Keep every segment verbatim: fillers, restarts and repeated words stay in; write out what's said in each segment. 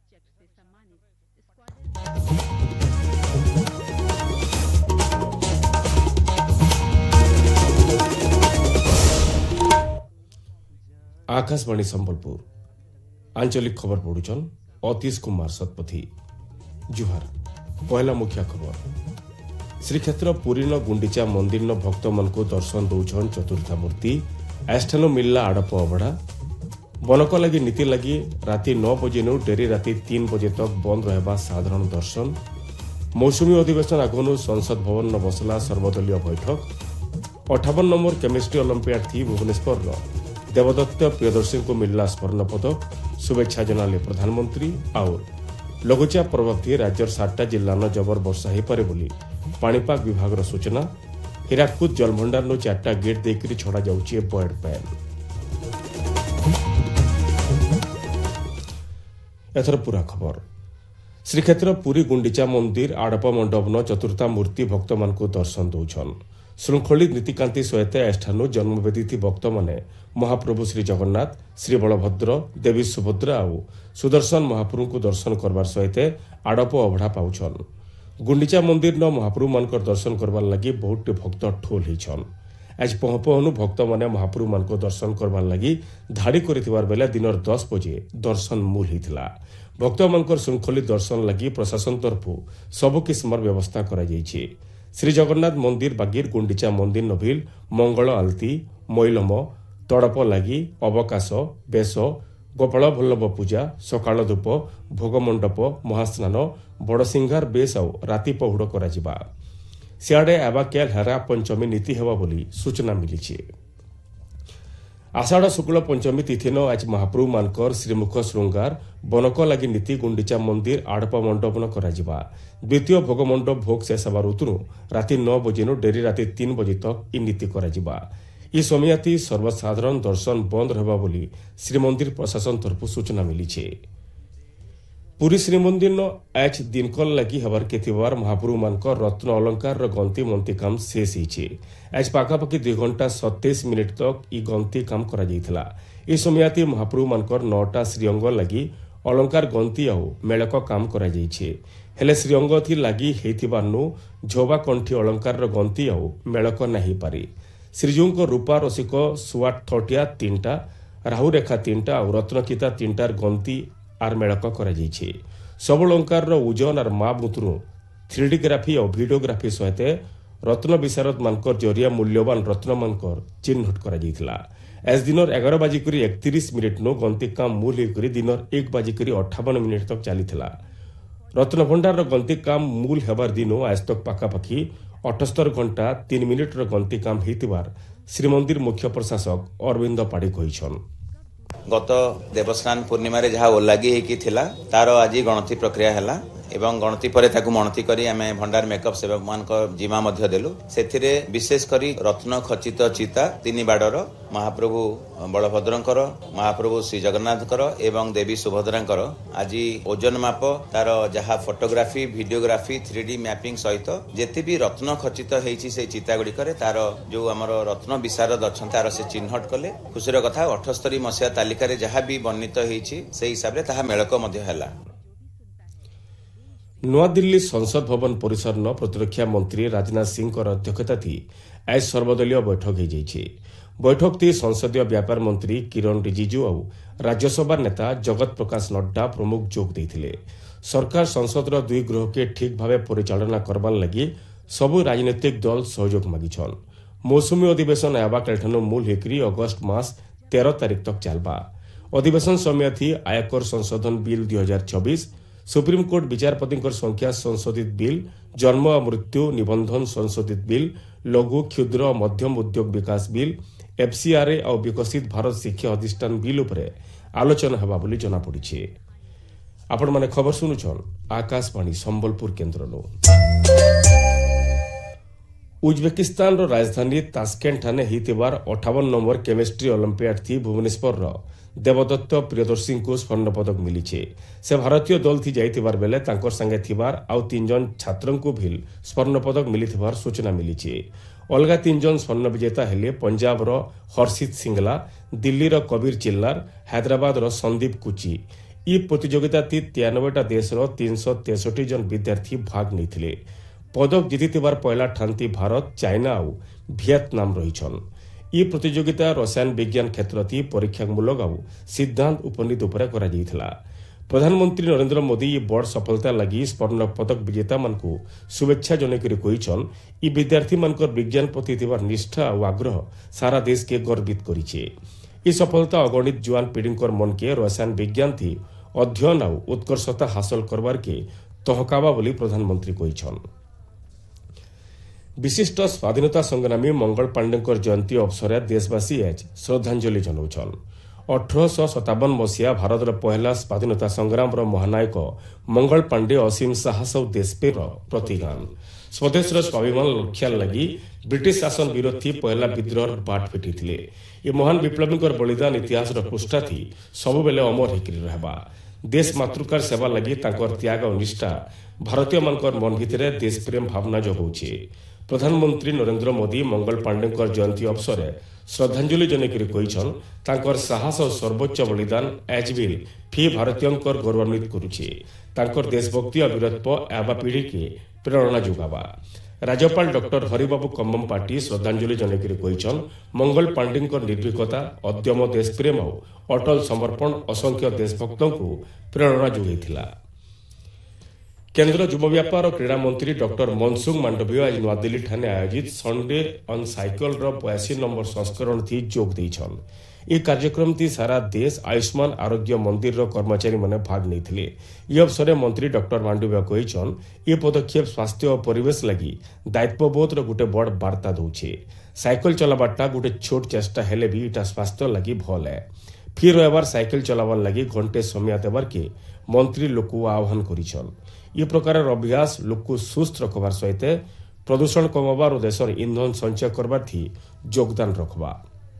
आकाशवाणी संबलपुर आंचलिक खबर पढ़ुचन अतीश कुमार सतपथी। जुहार। पहला मुख्य खबर। श्रीक्षेत्र पुरी न गुंडीचा मंदिर न भक्त मन को दर्शन दौछन चतुर्था मूर्ति। आस्थान मिलला आड़प अबड़ा। बनक लगी नीति लगी राति नौ बजे नु डेरी राति तीन बजे तक बंद रहबा साधारण दर्शन। मौसुमी अधिवेशन आगनु संसद भवन न बसला सर्वदलीय बैठक। अठावन नंबर केमिस्ट्री ओलंपियाड थी भुवनेश्वर देवदत्त प्रियदर्शी को मिलला स्वर्ण पदक। शुभेच्छा जनाले प्रधानमंत्री। और लघुचाप प्रभाव थी राज्यर सातटा जिल्ला न जबर वर्षा हो पारे बोली पाणीपाग विभाग सूचना। हीराकुद जलभंडार नो चारटा गेट देकरी छड़ा जाउची बर्ड पैन। एथर पूरा खबर। श्रीक्षेत्र पुरी गुंडीचा मंदिर आड़प मंडप न चतुर्था मूर्ति भक्त मान को दर्शन दौछन। श्रृंखलित नीतिकांति सहित एठानु जन्मवेदी थी भक्त माने महाप्रभु श्री जगन्नाथ श्री बलभद्र देवी सुभद्रा और सुदर्शन महाप्रभु को दर्शन करबार सहित आड़प अभड़ा पाउछन। गुंडीचा मंदिर न महाप्रभु मानकर दर्शन करबार लगी बहुत भक्त ठोल होइछन। आज पहपहनु भक्त माने महाप्रभु मान को दर्शन करबार लगी धाड़ी करिथिबार बेले दिनर दस बजे दर्शन मूल हितला। भक्त मानकर श्रृंखलित दर्शन लगी प्रशासन तरफु सबु किस्मर व्यवस्था करा जायछि। श्री जगन्नाथ मंदिर बागिर गुंडीचा मंदिर नभिल मंगल आलती मैलम तड़प लगी अवकाश बेश गोपाल भल्लभ पूजा सकाळ धूप भोगमंडप महास्नान बड़सिंगार बेश और राति पहुड़ करा जिबा। सियाड़े आबाकेल हेरा पंचमी नीति हेबा बोली सूचना मिली। आषाढ़ शुक्ल पंचमी तिथि न आज महाप्रभु मानकर श्रीमुख श्रृंगार बनक लगी नीति गुंडीचा मंदिर आड़प मंडपन करा जिबा। द्वितीय भोग मंडप भोग शेष हबार उतरु राति नौ बजे नु डेरी राति तीन बजे तक इ नीति करा जिबा। इ समयाति सर्वसाधारण दर्शन बंद रहबा बोली श्रीमंदिर प्रशासन तरफु सूचना मिली। पुरी श्रीमंदिर न आज दिनकल लगी हबार के थिबार महाप्रभु मानकर रत्न अलंकार गंती मंती काम शेष होइछे। आज पाखापाखि दुई घंटा सत्ताईस मिनिट तक इ गंती काम करा जाइथिला। इ समयाति महाप्रभु मानकर नौटा श्रीअंग लगी अलंकार गंती आउ मेळक काम करा जाइछे। हेले श्रीअंग थी लगी हेथिबार नु झोबा कंठी अलंकार गंती आउ मेळक नाही पारी। श्रीजूंको रूपा रसिक सुआट थटिया तीनटा राहु रेखा तीनटा और रत्नकिता तीनटार गंती आर मेळक करा जाइछे। सब अलंकार ओजन आर माप मुतरु थ्री डी ग्राफी और भिडियोग्राफी सहित रत्न विशारद मानकर जरिया मूल्यवान रत्न मानकर चिन्हट करा जाइथिला। आज दिनर एगार बाजिकरी एकतीस मिनिट नो गंती काम मूल होकर दिनर एक बाजिकरी अठावन मिनिट तक चलीथिला। रत्न भंडार गंती काम मूल हेबार दिन आज तक पाखापाखि अठहत्तर घंटा तीन मिनिट गंती काम हेतिबार श्रीमंदिर मुख्य प्रशासक अरविंद पाड़ी कहिछन। गत देवस्नान पूर्णिमा रे जहाँ ओलागी हेकी थिला तार आज गणति प्रक्रिया हैला एवं गणति परे ताकू मणति करी आमे भंडार मेकअप सेवक मान जिमा मध्य देलु। सेथिरे विशेष करी रत्न खचित चिता तीन बाडर महाप्रभु बलभद्रंकर महाप्रभु श्री जगन्नाथकर एवं देवी सुभद्रांकर आज ओजन माप तार जहाँ photography videography three D mapping सहित जेते भी रत्न खचित हेछि से चिता गुड़िकर तार जो आमर रत्न विशारद अच्छा तार से चिन्हट कले। खुशीर कथा अठस्तरी मसीहा तालिका जहाँ भी वर्णित हेछि से हिसाब से ताहा मेलक मध्य हैला। नूआदिल्ली संसद भवन परिसर न प्रतिरक्षा मंत्री राजनाथ सिंह अध्यक्षता थी आज सर्वदलीय बैठक हो जाइए। बैठक थी संसदीय व्यापार मंत्री किरण रिजिजू और राज्यसभा नेता जगत प्रकाश नड्डा प्रमुख जोग देथिले। सरकार संसद दुई गृह के ठीक भाव परिचालना करबार लगी सबु राजनीतिक दल सहयोग मागिछन। मौसुमी अधिवेशन आबाकालठानु मूल होकरी अगस्त मास तेरह तारीख तक चलबा। अधिवेशन समय थी आयकर संशोधन बिल दुई हजार छब्बीस सुप्रीमकोर्ट विचारपति संख्या संशोधित बिल जन्म और मृत्यु निबंधन संशोधित बिल लघु क्षुद्र और मध्यम उद्योग विकास बिल एफसीआरए और विकसित भारत शिक्षा अधिष्ठान बिल उपरे आलोचना हेबा बोली जना पड़िछे। आपण माने खबर सुनुछन आकाशवाणी संबलपुर केन्द्रनु। उज्बेकिस्तान रो राजधानी तास्केंट ठाने हितिबार अठावन नंबर केमिस्ट्री ओलंपियाड थी भुवनेश्वर देवदत्त प्रियदर्शी को स्वर्ण पदक मिली। से भारतीय दल थी जाइतिबार बेले तांकर संगे थिबार आउ तीन जन छात्रन को भी स्वर्ण पदक मिली थिबार सूचना मिली। अलगा तीन जन स्वर्ण विजेता हेले पंजाब रो हर्षित सिंगला, दिल्ली रो कबीर चिल्लार, हैदराबाद रो संदीप कुची ଇ ପ୍ରତିଯୋଗିତା ଥି ତେୟାନବେଟା ଦେଶର ତିନିଶହ ତେଷଠି ଜନ ବିଦ୍ୟାର୍ଥୀ ଭାଗ ନେଇଥିଲେ। ପଦକ ଜିତିଥିବାର ପହିଲା ଠାନ୍ତି ଭାରତ, ଚାଇନା ଆଉ ଭିଏତନାମ ରହିଛନ୍। ଇ ପ୍ରତିଯୋଗିତା ରସାୟନ ବିଜ୍ଞାନ କ୍ଷେତ୍ରଥି ପରୀକ୍ଷାମୂଳକ ଆଉ ସିଦ୍ଧାନ୍ତ ଉପନୀତ ଉପରେ କରାଯାଇଥିଲା। ପ୍ରଧାନମନ୍ତ୍ରୀ ନରେନ୍ଦ୍ର ମୋଦି ଇ ବଡ଼ ସଫଳତା ଲାଗି ସ୍ୱର୍ଣ୍ଣ ପଦକ ବିଜେତାମାନଙ୍କୁ ଶୁଭେଚ୍ଛା ଜଣାଇକରି କହିଛନ୍ ଇ ବିଦ୍ୟାର୍ଥୀମାନଙ୍କର ବିଜ୍ଞାନ ପ୍ରତି ଥିବା ନିଷ୍ଠା ଆଉ ଆଗ୍ରହ ସାରା ଦେଶକେ ଗର୍ବିତ କରିছে। ଇ ସଫଳତା ଅଗଣିତ ଯୁଆନ ପିଢ଼ିଙ୍କର ମନକେ ରସାୟନ ବିଜ୍ଞାନ ଥି ଅଧ୍ୟୟନ ଆଉ ଉତ୍କର୍ଷତା ହାସଲ କରବାରକେ ତହକାବା ବୋଲି ପ୍ରଧାନମନ୍ତ୍ରୀ କହିଛନ୍। ବିଶିଷ୍ଟ ସ୍ୱାଧୀନତା ସଂଗ୍ରାମୀ ମଙ୍ଗଳ ପାଣ୍ଡେଙ୍କର ଜୟନ୍ତୀ ଅବସରରେ ଦେଶବାସୀ ଆଜି ଶ୍ରଦ୍ଧାଞ୍ଜଳି ଜଣାଉଛନ୍। ଅଠରଶହ ସତାବନ ମସିହା ଭାରତର ପହିଲା ସ୍ୱାଧୀନତା ସଂଗ୍ରାମର ମହାନାୟକ ମଙ୍ଗଳ ପାଣ୍ଡେ ଅସୀମ ସାହସ ଓ ଦେଶପ୍ରେମର ପ୍ରତିଗାନ। ସ୍ୱଦେଶର ସ୍ୱାଭିମାନ ରକ୍ଷା ଲାଗି ବ୍ରିଟିଶ ଶାସନ ବିରୋଧୀ ପହିଲା ବିଦ୍ରୋହର ବାଟ ଫିଟିଥିଲେ। ଏ ମହାନ ବିପ୍ଳବୀଙ୍କର ବଳିଦାନ ଇତିହାସର ପୃଷ୍ଠାଥି ସବୁବେଳେ ଅମର ହେଇକରି ରହିବା। ଦେଶ ମାତୃକାର ସେବା ଲାଗି ତାଙ୍କର ତ୍ୟାଗ ଓ ନିଷ୍ଠା ଭାରତୀୟମାନଙ୍କର ମନ ଭିତରେ ଦେଶପ୍ରେମ ଭାବନା ଜଗାଉଛି। ପ୍ରଧାନମନ୍ତ୍ରୀ ନରେନ୍ଦ୍ର ମୋଦି ମଙ୍ଗଳ ପାଣ୍ଡେଙ୍କର ଜୟନ୍ତୀ ଅବସରରେ ଶ୍ରଦ୍ଧାଞ୍ଜଳି ଜଣାଇକରି କହିଛନ୍ ତାଙ୍କର ସାହସ ଓ ସର୍ବୋଚ୍ଚ ବଳିଦାନ ଆଜି ବି ଫି ଭାରତୀୟଙ୍କର ଗୌରବାନ୍ୱିତ କରୁଛି। ତାଙ୍କର ଦେଶଭକ୍ତି ଓ ବୀରତ୍ୱ ଆବା ପିଢ଼ିକେ ପ୍ରେରଣା ଯୋଗାବା। ରାଜ୍ୟପାଳ ଡକ୍ଟର ହରିବାବୁ କମ୍ମପାଟି ଶ୍ରଦ୍ଧାଞ୍ଜଳି ଜଣାଇକରି କହିଛନ୍ ମଙ୍ଗଳ ପାଣ୍ଡେଙ୍କର ନିର୍ଭୀକତା, ଅଦ୍ୟମ ଦେଶପ୍ରେମ ଓ ଅଟଳ ସମର୍ପଣ ଅସଂଖ୍ୟ ଦେଶଭକ୍ତଙ୍କୁ ପ୍ରେରଣା ଯୋଗାଇଥିଲା। କେନ୍ଦ୍ର ଯୁବ ବ୍ୟାପାର ଓ କ୍ରୀଡ଼ା ମନ୍ତ୍ରୀ ଡକ୍ଟର ମନସୁଖ ମାଣ୍ଡଭୀୟ ଆଜି ନୂଆଦିଲ୍ଲୀଠାରେ ଆୟୋଜିତ ସଣ୍ଡେ ଅନ୍ ସାଇକେଲର ବୟାଅଶୀ ନମ୍ବର ସଂସ୍କରଣଥି ଯୋଗ ଦେଇଛନ୍। ଏହି କାର୍ଯ୍ୟକ୍ରମଥି ସାରା ଦେଶ ଆୟୁଷ୍ମାନ ଆରୋଗ୍ୟ ମନ୍ଦିରର କର୍ମଚାରୀମାନେ ଭାଗ ନେଇଥିଲେ। ଏହି ଅବସରରେ ମନ୍ତ୍ରୀ ଡକ୍ଟର ମାଣ୍ଡଭୀୟ କହିଛନ୍ ଏ ପଦକ୍ଷେପ ସ୍ୱାସ୍ଥ୍ୟ ଓ ପରିବେଶ ଲାଗି ଦାୟିତ୍ୱବୋଧର ଗୋଟେ ବଡ଼ ବାର୍ତ୍ତା ଦେଉଛି। ସାଇକେଲ ଚଲାବାରଟା ଗୋଟେ ଛୋଟ ଚେଷ୍ଟା ହେଲେ ବି ଏଇଟା ସ୍ୱାସ୍ଥ୍ୟ ଲାଗି ଭଲ ହେ। ଫି ରହିବାର ସାଇକେଲ ଚଲାବାର ଲାଗି ଘଣ୍ଟେ ସମୟ ଦେବାରକେ ମନ୍ତ୍ରୀ ଲୋକଙ୍କୁ ଆହ୍ୱାନ କରିଛନ୍। ଏ ପ୍ରକାରର ଅଭ୍ୟାସ ଲୋକକୁ ସୁସ୍ଥ ରଖବାର ସହିତ ପ୍ରଦୂଷଣ କମାବାର ଓ ଦେଶର ଇନ୍ଧନ ସଞ୍ଚୟ କରବାର ଥି ଯୋଗଦାନ ରଖବା।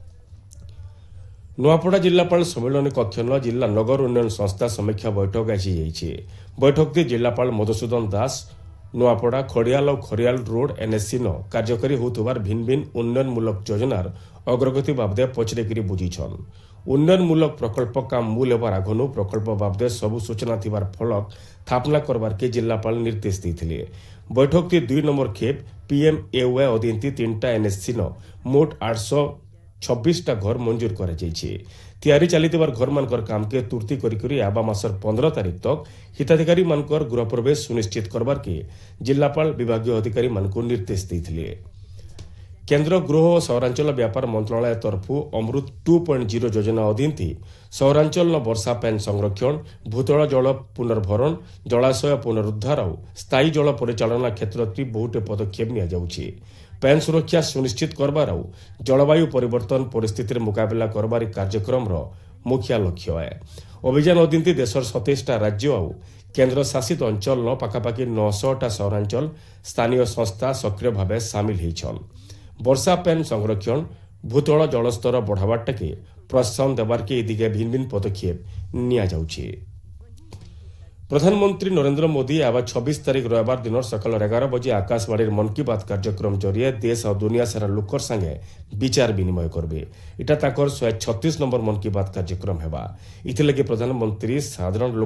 ନୂଆପଡ଼ା ଜିଲ୍ଲାପାଳ ସମ୍ମିଳନୀ କକ୍ଷନ ଜିଲ୍ଲା ନଗର ଉନ୍ନୟନ ସଂସ୍ଥା ସମୀକ୍ଷା ବୈଠକ ଆଜି ଯାଇଛି। ବୈଠକରେ ଜିଲ୍ଲାପାଳ ମଧୁସୂଦନ ଦାସ ନୂଆପଡ଼ା ଖଡ଼ିଆଲ ଓ ଖରିଆଲ ରୋଡ୍ ଏନ୍ଏସ୍ସି ନ କାର୍ଯ୍ୟକାରୀ ହେଉଥିବାର ଭିନ୍ନ ଭିନ୍ନ ଉନ୍ନୟନମୂଳକ ଯୋଜନାର ଅଗ୍ରଗତି ବାବଦେ ପଚରାଇକରି ବୁଝିଛନ୍। ଉନ୍ନୟନମୂଳକ ପ୍ରକଳ୍ପ କାମ ମୂଲ ହେବାର ଆଗନୁ ପ୍ରକଳ୍ପ ବାବଦେ ସବୁ ସୂଚନା ଥିବାର ଫଳକ ଥାପନା କରବାରକେ ଜିଲ୍ଲାପାଳ ନିର୍ଦ୍ଦେଶ ଦେଇଥିଲେ। ବୈଠକରେ ଦୁଇ ନମ୍ବର ଖେପ ପିଏମ୍ ଏୱାଇ ଅଧୀନତି ତିନିଟା ଏନ୍ଏସ୍ସି ନ ମୋଟ ଆଠଶହ ଛବିଶଟା ଘର ମଞ୍ଜୁର କରାଯାଇଛି। ତିଆରି ଚାଲିଥିବାର ଘରମାନଙ୍କର କାମକେ ତୁର୍ତି କରିକରି ଆବା ମାସର ପନ୍ଦର ତାରିଖ ତକ ହିତାଧିକାରୀମାନଙ୍କର ଗୃହପ୍ରବେଶ ସୁନିଶ୍ଚିତ କରବାରକେ ଜିଲ୍ଲାପାଳ ବିଭାଗୀୟ ଅଧିକାରୀମାନଙ୍କୁ ନିର୍ଦ୍ଦେଶ ଦେଇଥିଲେ। କେନ୍ଦ୍ର ଗୃହ ଓ ସହରାଞ୍ଚଳ ବ୍ୟାପାର ମନ୍ତ୍ରଣାଳୟ ତରଫରୁ ଅମୃତ ଟୁ ପଏଣ୍ଟ ଜିରୋ ଯୋଜନା ଅଧୀନତି ସହରାଞ୍ଚଳର ବର୍ଷା ପାଣି ସଂରକ୍ଷଣ, ଭୂତଳ ଜଳ ପୁନର୍ଭରଣ, ଜଳାଶୟ ପୁନରୁଦ୍ଧାର ଆଉ ସ୍ଥାୟୀ ଜଳ ପରିଚାଳନା କ୍ଷେତ୍ରରେ ବହୁଟେ ପଦକ୍ଷେପ ନିଆଯାଉଛି। ପାଣି ସୁରକ୍ଷା ସୁନିଶ୍ଚିତ କରବାର ଆଉ ଜଳବାୟୁ ପରିବର୍ତ୍ତନ ପରିସ୍ଥିତିରେ ମୁକାବିଲା କରବାର କାର୍ଯ୍ୟକ୍ରମର ମୁଖ୍ୟ ଲକ୍ଷ୍ୟ ହେ। ଅଭିଯାନ ଅଧୀନତି ଦେଶର ସତେଇଶଟା ରାଜ୍ୟ ଆଉ କେନ୍ଦ୍ର ଶାସିତ ଅଞ୍ଚଳର ପାଖାପାଖି ନଅଶହଟା ସହରାଞ୍ଚଳ ସ୍ଥାନୀୟ ସଂସ୍ଥା ସକ୍ରିୟ ଭାବେ ସାମିଲ ହେଇଛନ୍। ବର୍ଷା ପାଣି ସଂରକ୍ଷଣ, ଭୂତଳ ଜଳସ୍ତର ବଢ଼ାବାରଟାକେ ପ୍ରୋତ୍ସାହନ ଦେବାରକେ ଏ ଦିଗେ ଭିନ୍ନ ଭିନ୍ନ ପଦକ୍ଷେପ ନିଆଯାଉଛି। ପ୍ରଧାନମନ୍ତ୍ରୀ ନରେନ୍ଦ୍ର ମୋଦି ଆବା ଛବିଶ ତାରିଖ ରବିବାର ଦିନ ସକାଳ ଏଗାର ବଜେ ଆକାଶବାଣୀର ମନ୍ କି ବାତ୍ କାର୍ଯ୍ୟକ୍ରମ ଜରିଏ ଦେଶ ଆଉ ଦୁନିଆ ସାରା ଲୋକର ସାଙ୍ଗେ ବିଚାର ବିନିମୟ କରିବେ। ଏଟା ତାଙ୍କର ଶହେ ଛତିଶ ନମ୍ବର ମନ୍ କି ବାତ୍ କାର୍ଯ୍ୟକ୍ରମ ହେବା। ଏଥିଲାଗି ପ୍ରଧାନମନ୍ତ୍ରୀ ସାଧାରଣ